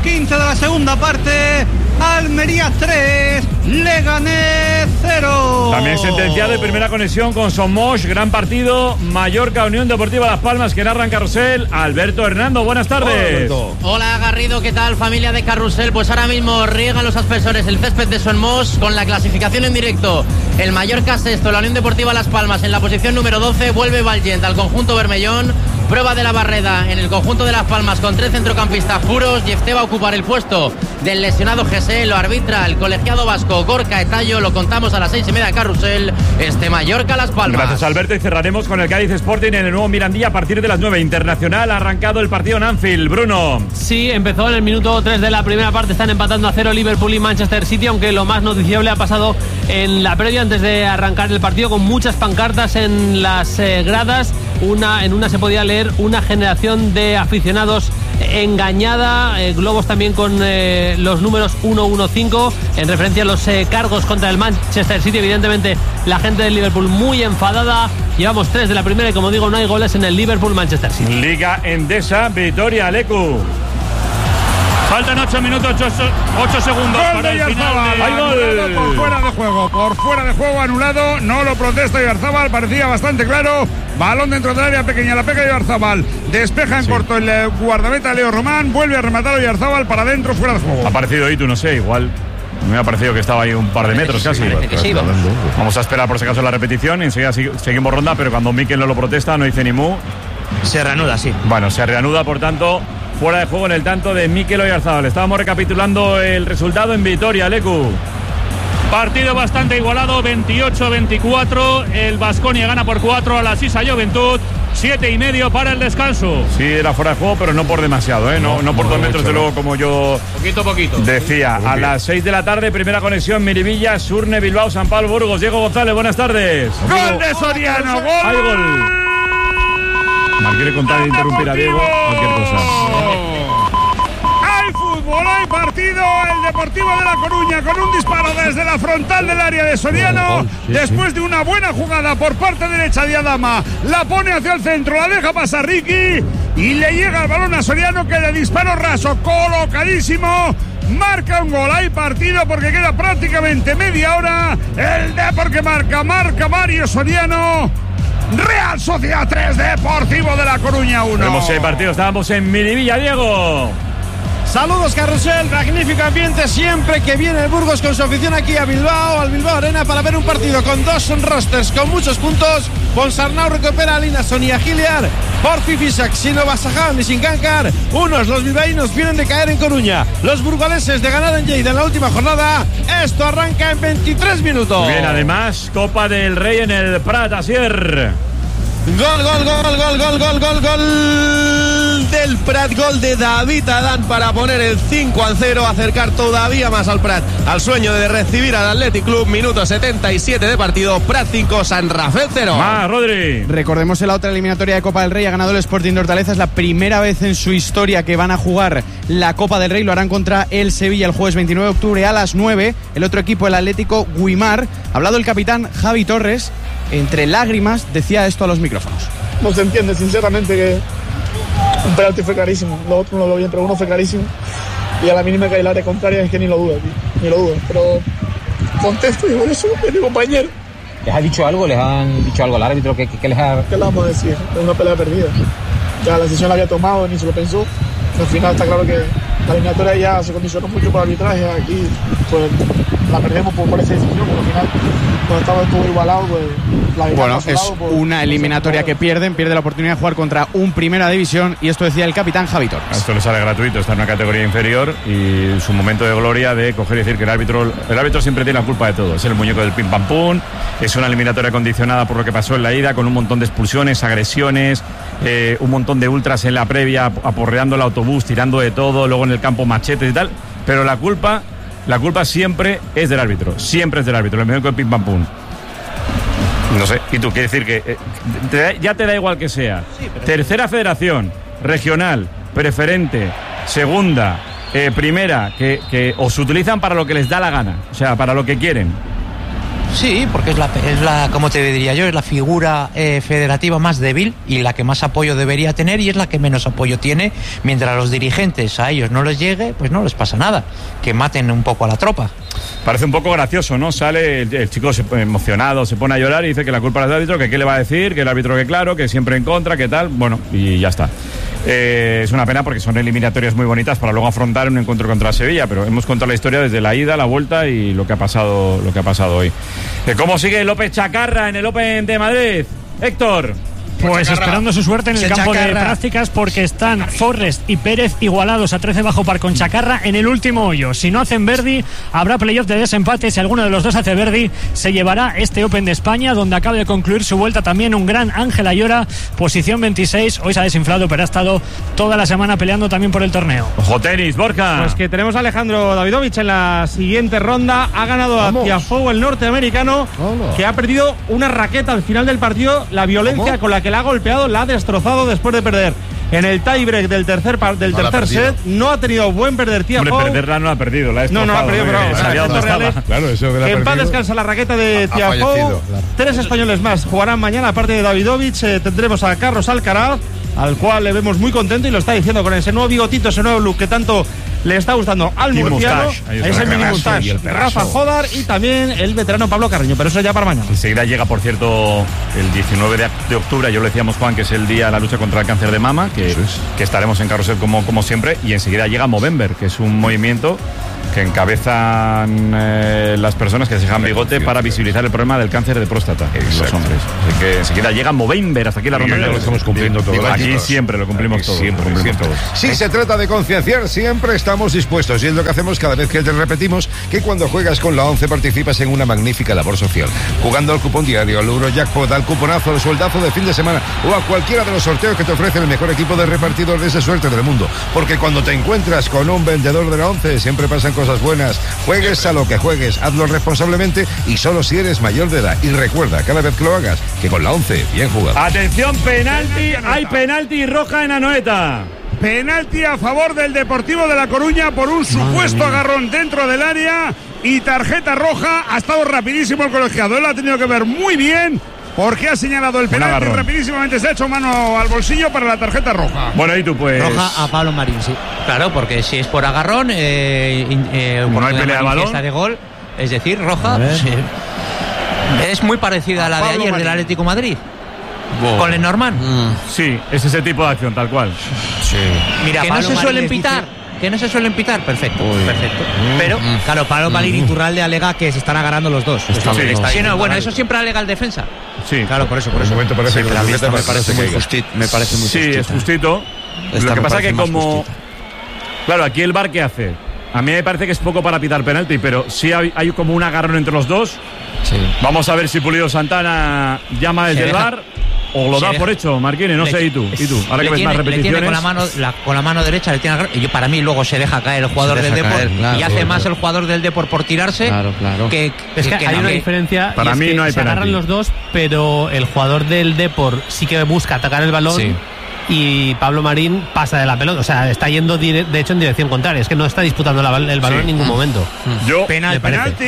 15 de la segunda parte. Almería 3, Leganés 0. También sentenciado de primera conexión con Somos, gran partido, Mallorca, Unión Deportiva Las Palmas, que narra en Carrusel, Alberto Hernando, buenas tardes. Hola Garrido, ¿qué tal familia de Carrusel? Pues ahora mismo riegan los aspersores el césped de Somos con la clasificación en directo. El Mallorca sexto, la Unión Deportiva Las Palmas en la posición número 12, vuelve Valgent al conjunto bermellón. Prueba de la barreda en el conjunto de Las Palmas con 3 centrocampistas puros. Jefté va a ocupar el puesto del lesionado Gese, lo arbitra el colegiado vasco Gorka Etallo. Lo contamos a las 6:30 de Carrusel, Mallorca Las Palmas. Gracias Alberto, y cerraremos con el Cádiz Sporting en el nuevo Mirandilla a partir de las 9. Internacional, ha arrancado el partido en Anfield. Bruno. Sí, empezó en el minuto 3 de la primera parte, están empatando a 0 Liverpool y Manchester City, aunque lo más noticiable ha pasado en la previa antes de arrancar el partido, con muchas pancartas en las gradas. En una se podía leer una generación de aficionados engañada, globos también con los números 115 en referencia a los cargos contra el Manchester City. Evidentemente la gente del Liverpool muy enfadada. Llevamos 3 de la primera y, como digo, no hay goles en el Liverpool-Manchester City. Liga Endesa, Vitoria, Lecu. Faltan 8 minutos, 8 segundos para el final. ¡Hay gol! Por fuera de juego, anulado. No lo protesta Oyarzábal, parecía bastante claro. Balón dentro del área pequeña, la pega Oyarzábal. Despeja en corto el guardameta Leo Román. Vuelve a rematar Oyarzábal para adentro, fuera de juego. Ha parecido Itu, no sé, igual. Me ha parecido que estaba ahí un par de metros casi. Vamos a esperar por si acaso la repetición. Enseguida seguimos ronda, pero cuando Mikel no lo protesta, no dice ni mu. Se reanuda, sí. Bueno, se reanuda, por tanto, fuera de juego en el tanto de Mikel Oyarzábal. Estábamos recapitulando el resultado en Vitoria, Lecu. Partido bastante igualado, 28-24. El Baskonia gana por 4 a la Sisa Juventud. 7:30 para el descanso. Sí, era fuera de juego, pero no por demasiado, ¿eh? No por 2 metros, de luego, como yo poquito decía. A las 6 de la tarde, primera conexión, Miribilla, Surne, Bilbao, San Pablo, Burgos. Diego González, buenas tardes. ¡Gol de Soriano! ¡Gol! ¡Hay gol! Mal quiere contar e interrumpir a Diego, cualquier cosa. Hay fútbol, hay partido. El Deportivo de La Coruña con un disparo desde la frontal del área de Soriano. Después de una buena jugada por parte derecha de Adama, la pone hacia el centro, la deja pasar Ricky y le llega el balón a Soriano, que de disparo raso, colocadísimo, marca un gol. Hay partido porque queda prácticamente media hora. El Depor que marca Mario Soriano. Real Sociedad 3, Deportivo de La Coruña 1. Tenemos el partido, estábamos en Miribilla, Diego. Saludos Carrusel, magnífico ambiente siempre que viene el Burgos con su afición aquí a Bilbao, al Bilbao Arena, para ver un partido con 2 rosters con muchos puntos. Ponsarnau recupera a Lina, Sonia Giliar, Porfi Fisak, Sino Basaján y Sincankar. Los bilbaínos vienen de caer en Coruña, los burgaleses de ganar en Lleida en la última jornada. Esto arranca en 23 minutos. Bien, además, Copa del Rey en el Prat, Asier. Gol del Prat, gol de David Adán para poner el 5-0, acercar todavía más al Prat al sueño de recibir al Athletic Club. Minuto 77 de partido, Prat 5, San Rafael 0. Rodri. Recordemos en la otra eliminatoria de Copa del Rey ha ganado el Sporting de Hortaleza. Es la primera vez en su historia que van a jugar la Copa del Rey. Lo harán contra el Sevilla el jueves 29 de octubre a las 9. El otro equipo, el Atlético Guimar. Ha hablado el capitán Javi Torres. Entre lágrimas decía esto a los micrófonos. No se entiende, sinceramente, que un penalti fue clarísimo. Lo otro no lo vi, pero uno fue clarísimo. Y a la mínima que hay el área contraria es que ni lo dudo, tío. Ni lo dudo. Pero contesto y por eso es mi compañero. ¿Les ha dicho algo? ¿Les han dicho algo al árbitro? ¿Qué les ha...? ¿Qué le vamos a decir? Es una pelea perdida. Ya la decisión la había tomado, ni se lo pensó. Al final está claro que la eliminatoria ya se condicionó mucho por arbitraje. Aquí pues la perdemos por esa decisión, pero al final cuando estaba todo igualado, pues bueno, es una eliminatoria que pierde la oportunidad de jugar contra un Primera División, y esto decía el capitán Javi Torres. Esto le sale gratuito, está en una categoría inferior y su momento de gloria de coger y decir que el árbitro siempre tiene la culpa de todo. Es el muñeco del pim pam pum. Es una eliminatoria condicionada por lo que pasó en la ida, con un montón de expulsiones, agresiones, un montón de ultras en la previa aporreando el autobús, tirando de todo, luego en el campo machetes y tal, pero la culpa siempre es del árbitro, el muñeco del pim pam pum. No sé, y tú, quiere decir que ya te da igual que sea tercera federación, regional, preferente, segunda, primera, que os utilizan para lo que les da la gana, o sea, para lo que quieren. Sí, porque es la como te diría yo, es la figura federativa más débil y la que más apoyo debería tener, y es la que menos apoyo tiene. Mientras los dirigentes a ellos no les llegue, pues no les pasa nada, que maten un poco a la tropa. Parece un poco gracioso, ¿no? Sale el chico emocionado, se pone a llorar y dice que la culpa es del árbitro, que qué le va a decir, que el árbitro que claro, que siempre en contra, que tal, bueno, y ya está. Es una pena porque son eliminatorias muy bonitas para luego afrontar un encuentro contra Sevilla, pero hemos contado la historia desde la ida, la vuelta y lo que ha pasado hoy. ¿Cómo sigue López Chacarra en el Open de Madrid? Héctor. Pues esperando su suerte en el campo de prácticas, porque están Forrest y Pérez igualados a 13 bajo par con Chacarra en el último hoyo. Si no hacen birdie, habrá playoff de desempate. Si alguno de los dos hace birdie, se llevará este Open de España, donde acaba de concluir su vuelta también un gran Ángel Ayora, posición 26. Hoy se ha desinflado, pero ha estado toda la semana peleando también por el torneo. Ojo tenis, Borja. Pues que tenemos a Alejandro Davidovich en la siguiente ronda. Ha ganado a Tiafoe, el norteamericano, que ha perdido una raqueta al final del partido. La violencia con la que la ha golpeado la ha destrozado después de perder en el tiebreak del tercer set. No ha tenido buen perder Tiafoe. Hombre, perderla no la ha perdido, la ha destrozado. No la ha perdido, pero claro, eso que la ha en paz perdido. descansa la raqueta de Tiafoe. 3 españoles más jugarán mañana, aparte de Davidovich. Tendremos a Carlos Alcaraz, al cual le vemos muy contento y lo está diciendo con ese nuevo bigotito, ese nuevo look que tanto le está gustando al murciano. Es el mini mustache. Rafa Jodar y también el veterano Pablo Carreño, pero eso ya para mañana. Enseguida llega, por cierto, el 19 de octubre, yo lo decíamos, Juan, que es el día de la lucha contra el cáncer de mama, que estaremos en Carrusel como siempre, y enseguida llega Movember, que es un movimiento que encabezan las personas que se dejan bigote para visibilizar el problema del cáncer de próstata en los hombres. Así que enseguida llega Movember, hasta aquí la ronda. Lo estamos cumpliendo todo. Aquí siempre lo cumplimos todos. Si se trata de concienciar, siempre estamos dispuestos, y es lo que hacemos cada vez que te repetimos que cuando juegas con la 11 participas en una magnífica labor social, jugando al cupón diario, al Eurojackpot, al cuponazo, al sueldazo de fin de semana o a cualquiera de los sorteos que te ofrece el mejor equipo de repartidores de suerte del mundo, porque cuando te encuentras con un vendedor de la 11 siempre pasan cosas buenas. Juegues a lo que juegues, hazlo responsablemente y solo si eres mayor de edad, y recuerda cada vez que lo hagas que con la 11 bien jugado. Atención, penalti, hay penalti roja en Anoeta. Penalti a favor del Deportivo de La Coruña por un supuesto agarrón dentro del área y tarjeta roja. Ha estado rapidísimo el colegiado, él ha tenido que ver muy bien porque ha señalado el penalti rapidísimamente, se ha hecho mano al bolsillo para la tarjeta roja. Bueno, y tú pues... Roja a Pablo Marín, sí. Claro, porque si es por agarrón, no hay pelea de balón de gol, es decir, roja, sí. Es muy parecida a la de ayer del Atlético Madrid. Con Lenormand. Sí, es ese tipo de acción, tal cual. Sí. Mira, que no se suelen pitar. Que no se suelen pitar, perfecto. Pero, claro, Pablo Marín y Iturralde alega que se están agarrando los dos. Sí, no, bueno, eso siempre alega el defensa. Sí, claro, por eso. En un momento parece que me parece muy justito. Sí, es justito. Lo que pasa que como... Claro, aquí el VAR, ¿qué hace? A mí me parece que es poco para pitar penalti, pero sí hay como un agarrón entre los dos. Sí. Vamos a ver si Pulido Santana llama desde el VAR o lo da por hecho, Marquini, no sé, ¿y tú? Ahora que ves más repeticiones. Le tiene con la mano derecha, le tiene y para mí luego se deja caer el jugador del Depor, y hace más el jugador del Depor por tirarse. Claro. Que hay una diferencia. Para mí no hay penalti. Se agarran los dos, pero el jugador del Depor sí que busca atacar el balón. Sí. Y Pablo Marín pasa de la pelota, o sea, está yendo de hecho en dirección contraria, es que no está disputando el balón en ningún momento. Yo penalti.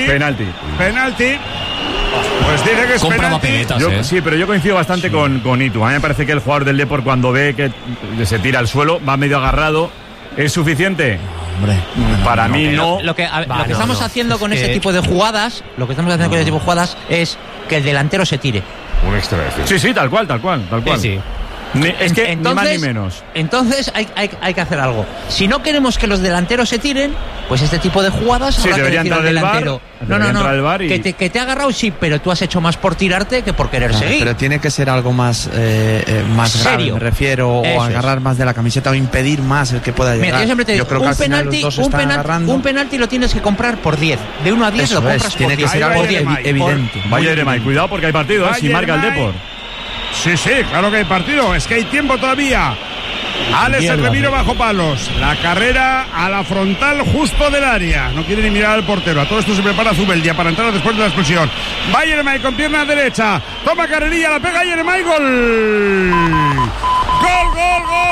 Pues dice que es penalti. Sí, pero yo coincido bastante con Itu. A mí me parece que el jugador del Depor, cuando ve que se tira al suelo, va medio agarrado. ¿Es suficiente? Hombre, para mí no. Lo que estamos haciendo con ese tipo de jugadas, es que el delantero se tire. Un extra. Sí, tal cual. Sí. Es que ni más ni menos. Entonces hay que hacer algo. Si no queremos que los delanteros se tiren, pues este tipo de jugadas habrá que decir al delantero. No. Que te ha agarrado, sí, pero tú has hecho más por tirarte que por querer seguir. Pero tiene que ser algo más grave, me refiero, o agarrar más de la camiseta o impedir más el que pueda llegar. Mira, yo siempre te digo, un penalti lo tienes que comprar por 10. De 1 a 10 lo compras por 10. Tiene que ser algo evidente. Vaya Eremay, cuidado porque hay partido, si marca el Depor. Sí, claro que hay partido, es que hay tiempo todavía. Alex el Remiro bajo palos, la carrera a la frontal justo del área, no quiere ni mirar al portero. A todo esto se prepara Zubeldia para entrar después de la expulsión. Va Yeremay con pierna derecha, toma carrerilla, la pega Yeremay, gol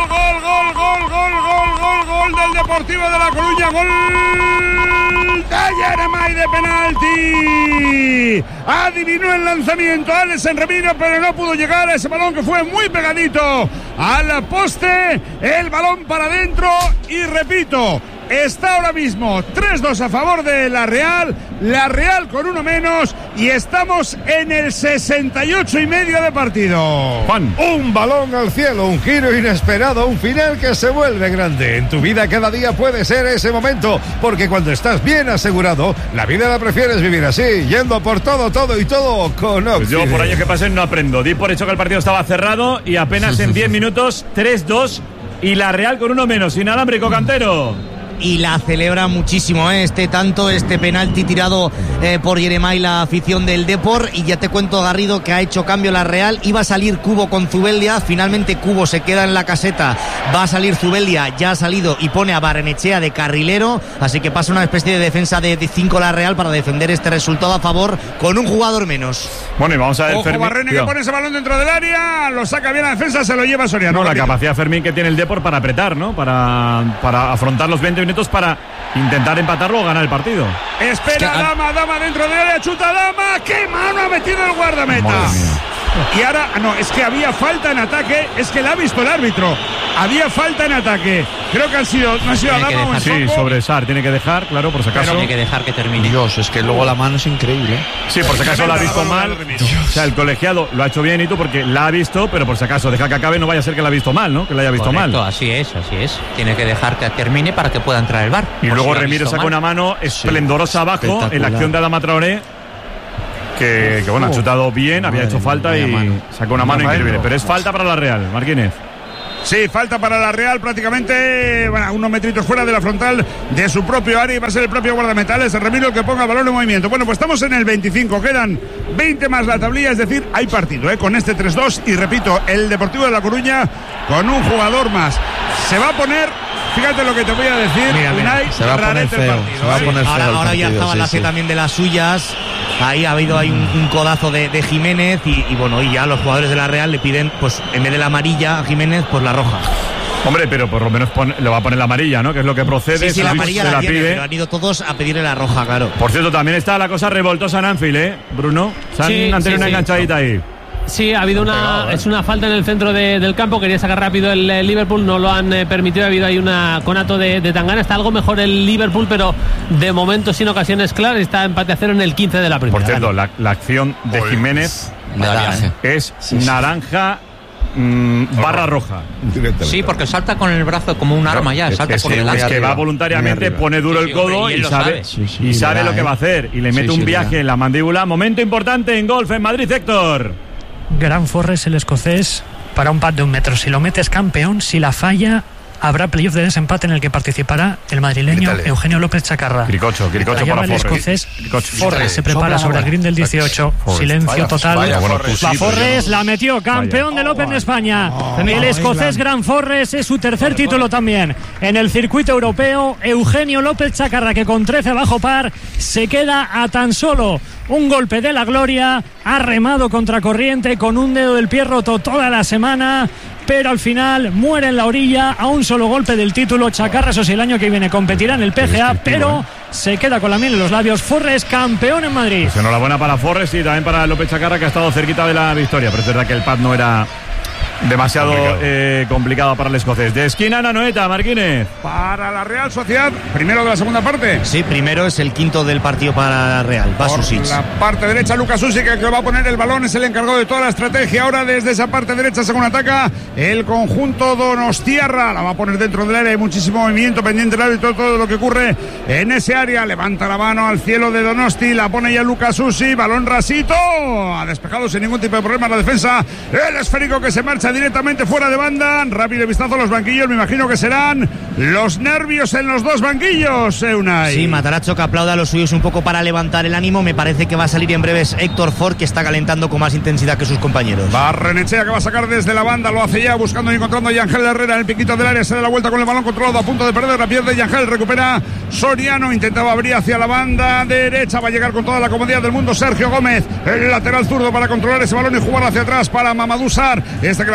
del Deportivo de La Coruña, gol de Jeremai de penalti. Adivinó el lanzamiento Alex Remiro, pero no pudo llegar a ese balón que fue muy pegadito al poste. El balón para adentro y repito, está ahora mismo 3-2 a favor de la Real con uno menos y estamos en el 68,5 de partido. Juan. Un balón al cielo, un giro inesperado, un final que se vuelve grande. En tu vida cada día puede ser ese momento, porque cuando estás bien asegurado, la vida la prefieres vivir así, yendo por todo y todo con Oxide. Pues yo por años que pasen no aprendo. Di por hecho que el partido estaba cerrado y apenas en 10 minutos 3-2 y la Real con uno menos. Inalámbrico, Cantero. Y la celebra muchísimo, este penalti tirado por Jeremai, la afición del Depor. Y ya te cuento, Garrido, que ha hecho cambio la Real. Iba a salir Cubo con Zubeldia, finalmente Cubo se queda en la caseta, va a salir Zubeldia, ya ha salido y pone a Barrenechea de carrilero, así que pasa una especie de defensa de 5 la Real para defender este resultado a favor con un jugador menos. Bueno, y vamos a ver, ojo, Fermín, Barrene que pone ese balón dentro del área, lo saca bien la defensa, se lo lleva Soriano. No, la capacidad, Fermín, que tiene el Depor para apretar, ¿no? Para afrontar los 20 minutos para intentar empatarlo o ganar el partido. Espera, Dama dentro del área, chuta Dama, qué mano ha metido el guardameta. Y ahora, no, es que había falta en ataque, es que la ha visto el árbitro. Había falta en ataque. Creo que no ha sido a Dama o en Sí, sobre Sar, tiene que dejar, claro, por si acaso. Tiene que dejar que termine. Dios, es que luego la mano es increíble. Sí, por si acaso la ha visto mal. O sea, el colegiado lo ha hecho bien y tú porque la ha visto, pero por si acaso deja que acabe, no vaya a ser que la ha visto mal, ¿no? Que la haya visto mal. Así es. Tiene que dejar que termine para que pueda entrar el VAR. Y luego Remiro saca una mano esplendorosa abajo en la acción de Adama Traoré. Que bueno, ha chutado bien, había hecho falta y sacó una mano increíble. Pero es falta para la Real, Marquínez. Sí, falta para la Real prácticamente, unos metritos fuera de la frontal de su propio área y va a ser el propio guardametales, el Remiro el que ponga el balón en movimiento. Bueno, pues estamos en el 25, quedan 20 más la tablilla, es decir, hay partido con este 3-2 y repito, el Deportivo de La Coruña con un jugador más. Se va a poner, fíjate lo que te voy a decir, Unai, se va a poner feo, se va a poner feo ahora ya estaba la C también de las suyas. Ahí ha habido un codazo de Jiménez y bueno, y ya los jugadores de la Real le piden, pues en vez de la amarilla a Jiménez, pues la roja. Hombre, pero por lo menos le va a poner la amarilla, ¿no? Que es lo que procede. Sí, la amarilla la tiene, pero han ido todos a pedirle la roja, claro. Por cierto, también está la cosa revoltosa en Anfield, Bruno. Han tenido una enganchadita ahí. Sí, ha habido es una falta en el centro del campo. Quería sacar rápido el Liverpool, no lo han permitido. Ha habido ahí una conato de Tangana. Está algo mejor el Liverpool, pero de momento sin ocasiones claras. Está empate a 0 en el 15 de la primera. Por cierto, la acción de Jiménez es naranja barra roja. Sí, porque salta con el brazo como un arma ya. Salta por delante. Es que va voluntariamente, pone duro el codo y sabe lo que va a hacer. Y le mete un viaje en la mandíbula. Momento importante en golf en Madrid, Héctor. Gran Forres, el escocés, para un pad de 1 metro. Si lo metes campeón, si la falla, habrá playoff de desempate en el que participará el madrileño Eugenio López Chacarra. Quiricocho para el escocés. Forres se prepara sobre el green del 18. Silencio total. La Forres la metió, campeón del Open de España. El escocés Gran Forres es su tercer título también en el circuito europeo. Eugenio López Chacarra, que con 13 bajo par se queda a tan solo un golpe de la gloria. Ha remado contracorriente con un dedo del pie roto toda la semana, pero al final muere en la orilla a un solo golpe del título. Chacarra, eso sí, el año que viene competirá en el PGA, pero se queda con la miel en los labios. Forres, campeón en Madrid. Pues enhorabuena para Forres y también para López Chacarra, que ha estado cerquita de la victoria, pero es verdad que el pad no era demasiado complicado para el escocés. De esquina, Nanoeta, Marquínez. Para la Real Sociedad, primero de la segunda parte. Sí, primero es el quinto del partido para la Real. Va Susic. La parte derecha, Lucas Susic, que va a poner el balón, es el encargado de toda la estrategia. Ahora desde esa parte derecha, según ataca el conjunto donostiarra, la va a poner dentro del área. Hay muchísimo movimiento pendiente del árbitro, todo lo que ocurre en ese área. Levanta la mano al cielo de Donosti, la pone ya Lucas Susic, balón rasito. Ha despejado sin ningún tipo de problema la defensa. El esférico que se marcha directamente fuera de banda. Rápido vistazo a los banquillos, me imagino que serán los nervios en los dos banquillos, Unai. Sí, Matarazzo, que aplauda a los suyos un poco para levantar el ánimo. Me parece que va a salir en breves Héctor Ford, que está calentando con más intensidad que sus compañeros. Barrenechea, que va a sacar desde la banda, lo hace ya buscando y encontrando a Yangel Herrera en el piquito del área. Se da la vuelta con el balón controlado, a punto de perder, la pierde Yangel, recupera Soriano, intentaba abrir hacia la banda derecha, va a llegar con toda la comodidad del mundo Sergio Gómez, el lateral zurdo, para controlar ese balón y jugar hacia atrás para Mamadou Sarr. Este que la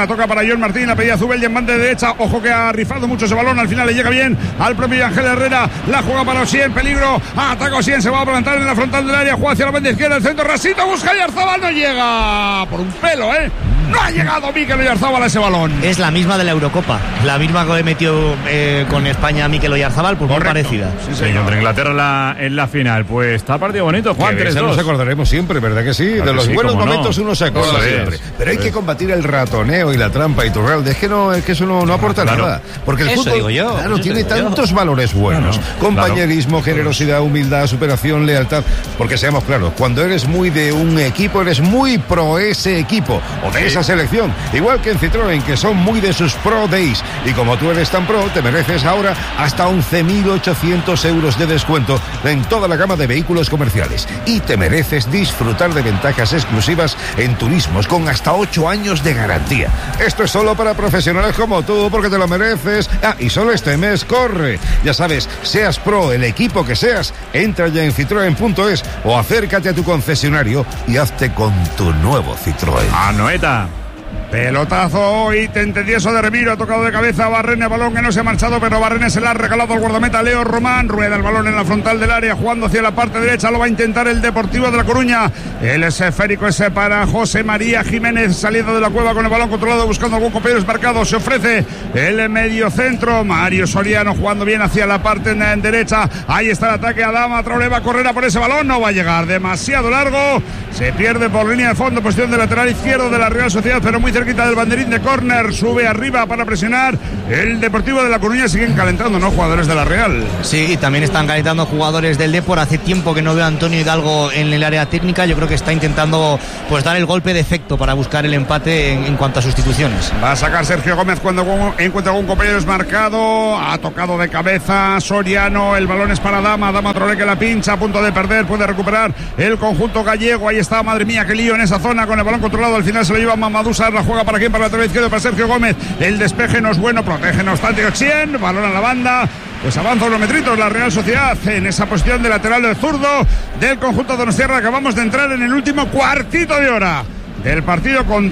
la toca para John Martín, la pedía Zubel y en banda derecha. Ojo que ha rifado mucho ese balón, al final le llega bien al propio Ángel Herrera. La juega para Osien, peligro. Ataca Osien, se va a plantar en la frontal del área. Juega hacia la banda izquierda, el centro. Rasito busca a Oyarzabal, no llega. Por un pelo, No ha llegado Mikel Oyarzabal a ese balón. Es la misma de la Eurocopa, la misma que metió con España Mikel Oyarzabal, pues muy parecida. Sí, contra Inglaterra en la final. Pues está partido bonito, Juan. 3-2. Nos acordaremos siempre, ¿verdad que sí? Claro de los buenos momentos uno se acuerda siempre. Pero hay que combatir el ratoneo y la trampa y Turralde. Es que eso no aporta nada. Porque el fútbol, digo yo, claro, tiene tantos valores buenos. Compañerismo, generosidad, humildad, superación, lealtad. Porque seamos claros, cuando eres muy de un equipo, eres muy pro ese equipo o de esa selección. Igual que en Citroën, que son muy de sus Pro Days. Y como tú eres tan pro, te mereces ahora hasta 11.800 euros de descuento en toda la gama de vehículos comerciales. Y te mereces disfrutar de ventajas exclusivas en turismos con hasta 8 años de garantía. Esto es solo para profesionales como tú, porque te lo mereces. Y solo este mes corre. Ya sabes, seas pro, el equipo que seas, entra ya en citroen.es o acércate a tu concesionario y hazte con tu nuevo Citroën. Anoeta. Pelotazo y tentendieso de Remiro, ha tocado de cabeza a Barrene, balón que no se ha marchado, pero Barrene se la ha regalado al guardameta Leo Román. Rueda el balón en la frontal del área, jugando hacia la parte derecha, lo va a intentar el Deportivo de La Coruña. El esférico ese para José María Jiménez, saliendo de la cueva con el balón controlado, buscando algún compañero desmarcado. Se ofrece el medio centro, Mario Soriano jugando bien hacia la parte en derecha. Ahí está el ataque, Adama Traoré va a correr a por ese balón, no va a llegar, demasiado largo, se pierde por línea de fondo, posición de lateral izquierdo de la Real Sociedad, pero muy cerquita del banderín de córner. Sube arriba para presionar el Deportivo de La Coruña. Siguen calentando, ¿no?, jugadores de la Real. Sí, y también están calentando jugadores del Depor. Hace tiempo que no veo a Antonio Hidalgo en el área técnica. Yo creo que está intentando pues dar el golpe de efecto para buscar el empate en cuanto a sustituciones. Va a sacar Sergio Gómez cuando encuentra algún compañero desmarcado. Ha tocado de cabeza Soriano, el balón es para Adama Traoré, que la pincha, a punto de perder, puede recuperar el conjunto gallego. Ahí está, madre mía, qué lío en esa zona con el balón controlado. Al final se lo lleva Mamadou Sarr, la juega para quién, para la lateral izquierdo, para Sergio Gómez. El despeje no es bueno, protege no obstante Ochien, balón a la banda. Pues avanza unos metritos la Real Sociedad en esa posición de lateral del zurdo del conjunto donostiarra. Acabamos de entrar en el último cuartito de hora del partido con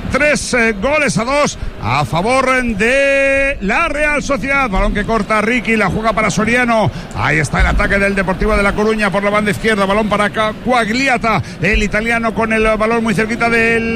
3-2 a favor de la Real Sociedad. Balón que corta Ricky, la juega para Soriano. Ahí está el ataque del Deportivo de La Coruña por la banda izquierda. Balón para Quagliata, el italiano, con el balón muy cerquita del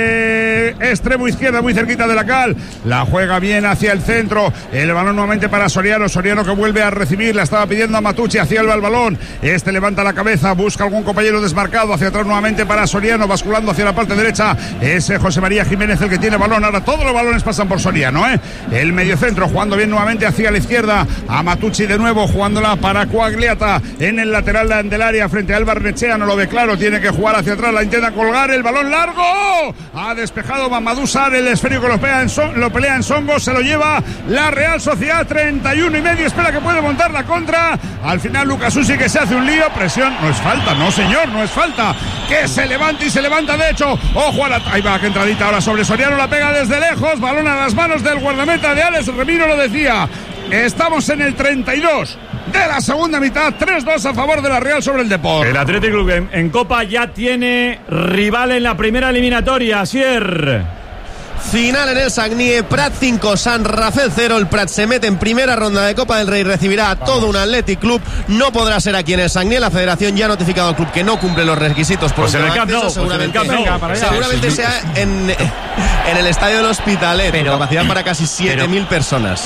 extremo izquierda, muy cerquita de la cal. La juega bien hacia el centro. El balón nuevamente para Soriano. Soriano que vuelve a recibir. La estaba pidiendo a Matucci. Hacia el balón. Este levanta la cabeza. Busca algún compañero desmarcado. Hacia atrás nuevamente para Soriano. Basculando hacia la parte derecha. Ese José María Jiménez el que tiene balón. Ahora todos los balones pasan por Soriano, El mediocentro jugando bien nuevamente hacia la izquierda. A Matucci de nuevo jugándola para Quagliata en el lateral del área frente a Álvaro Nechea. No lo ve claro. Tiene que jugar hacia atrás. La intenta colgar. El balón largo. Ha despejado Mamadou Sarr. El esférico lo pelea en Songo. Se lo lleva la Real Sociedad. 31,5. Espera que puede montar la contra. Al final Lucas Usi, que se hace un lío. Presión. No es falta. No, señor. No es falta. Que se levanta y se levanta de hecho. Ojo a la... Ahí va, que entradita ahora sobre Soriano. La pega desde lejos. Balón a las manos del guardameta de Alex Remiro. Lo decía. Estamos en el 32 de la segunda mitad. 3-2 a favor de la Real sobre el Depor. El Athletic Club en Copa ya tiene rival en la primera eliminatoria. Asier. Final en el Sagnier, Prat 5, San Rafael 0. El Prat se mete en primera ronda de Copa del Rey, recibirá a todo un Athletic Club. No podrá ser aquí en el Sagnier. La federación ya ha notificado al club que no cumple los requisitos por en el Camp Nou. Seguramente sea en el estadio del Hospitalet, con capacidad para casi 7.000 personas.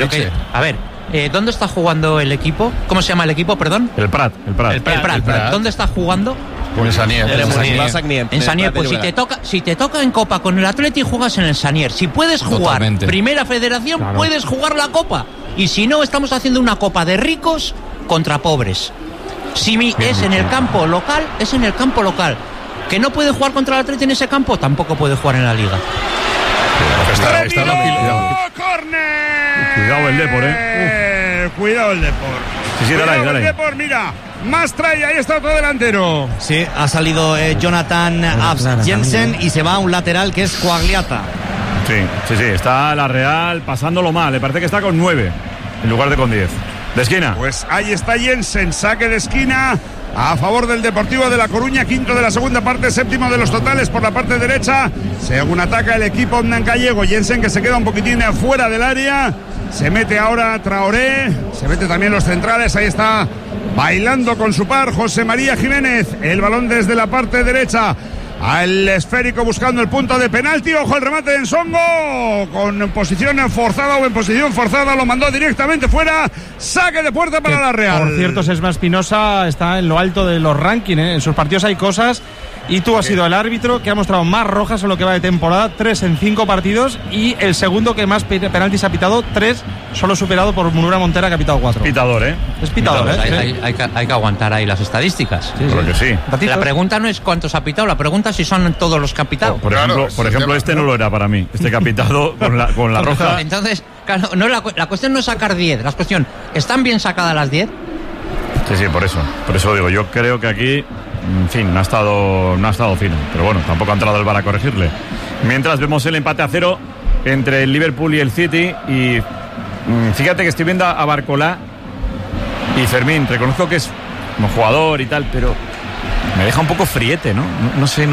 A ver, ¿dónde está jugando el equipo? ¿Cómo se llama el equipo, perdón? El Prat. ¿Dónde está jugando? En Sanier. En Sanier, pues si te toca en Copa con el Atleti, juegas en el Sanier. Si puedes jugar Primera Federación, puedes jugar la Copa. Y si no, estamos haciendo una Copa de ricos contra pobres. Si es en el campo local, es en el campo local. Que no puede jugar contra el Atleti en ese campo, tampoco puede jugar en la Liga. ¡Córner! Cuidado el Depor, Cuidado el Depor. Sí, dale. El Depor, mira. Mastray, ahí está otro delantero. Sí, ha salido Jonathan Abs Jensen y se va a un lateral que es Quagliata. Sí, está la Real pasándolo mal. Le parece que está con 9 en lugar de con 10. De esquina. Pues ahí está Jensen, saque de esquina a favor del Deportivo de La Coruña, quinto de la segunda parte, séptimo de los totales por la parte derecha, según ataca el equipo gallego. Jensen, que se queda un poquitín fuera del área, se mete ahora Traoré, se mete también los centrales, ahí está bailando con su par José María Jiménez, el balón desde la parte derecha al esférico buscando el punto de penalti. Ojo el remate de Nsongo con posición forzada o en posición forzada, lo mandó directamente fuera. Saque de puerta para la Real. Por cierto, Sesma Espinosa está en lo alto de los rankings, ¿eh? En sus partidos hay cosas. Y tú has sido el árbitro que ha mostrado más rojas en lo que va de temporada, 3 en 5 partidos, y el segundo que más penaltis ha pitado, 3, solo superado por Munura Montera, que ha pitado 4. Pitador, ¿eh? Es pitador, ¿eh? Hay que aguantar ahí las estadísticas. Sí, creo que sí. La pregunta no es cuántos ha pitado, la pregunta es si son todos los que ha pitado. Por ejemplo, este no lo era para mí. Este que ha pitado con la roja. Entonces, claro, no, la cuestión no es sacar 10, la cuestión, ¿están bien sacadas las 10? Sí, por eso digo, yo creo que aquí, en fin, no ha estado fino, pero bueno, tampoco ha entrado el VAR a corregirle. Mientras vemos el empate a 0 entre el Liverpool y el City, y fíjate que estoy viendo a Barcolá y Fermín, reconozco que es un jugador y tal, pero me deja un poco friete, ¿no? No sé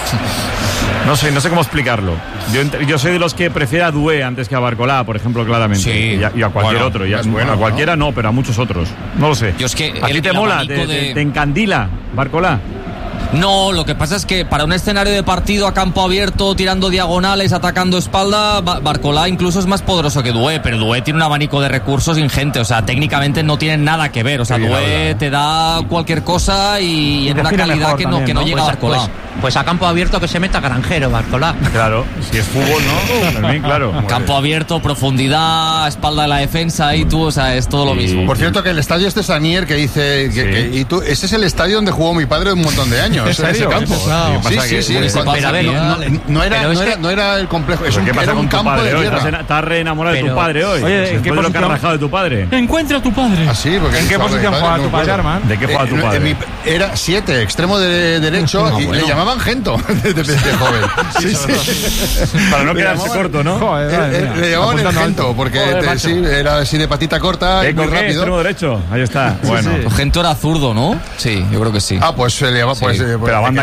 cómo explicarlo. Yo soy de los que prefiero a Doué antes que a Barcolá, por ejemplo, claramente. Sí. Y a cualquier otro. A cualquiera no, pero a muchos otros. No lo sé. Yo es que ¿a ti te mola? ¿Te encandila Barcolá? No, lo que pasa es que para un escenario de partido a campo abierto, tirando diagonales, atacando espalda, Barcolá incluso es más poderoso que Doué, pero Doué tiene un abanico de recursos ingente, o sea, técnicamente no tienen nada que ver, o sea, Doué te da cualquier cosa y en una calidad que no llega a Barcolá. Pues a campo abierto que se meta Granjero, Barcolá. Claro, si es fútbol, ¿no? También, claro. Campo abierto, profundidad, espalda de la defensa y tú, o sea, es todo lo mismo. Por cierto, que el estadio este Sanier que dice y tú, ese es el estadio donde jugó mi padre un montón de años. Ese campo. Sí. No era el complejo. Era un campo de tierra. Estás re enamorado de tu padre hoy. Oye, ¿en qué posición? Lo que has rajado de tu padre. Encuentra a tu padre. Así, porque ¿en qué posición juega tu padre, Arman? ¿De qué juega tu padre? Era 7, extremo de derecho, y le llamaban Gento desde joven. Para no quedarse corto, ¿no? Le llamaban el Gento, porque era así de patita corta y muy rápido. Extremo derecho, ahí está. Bueno. Gento era zurdo, ¿no? Sí, yo creo que sí. Pues se le llama, pero a banda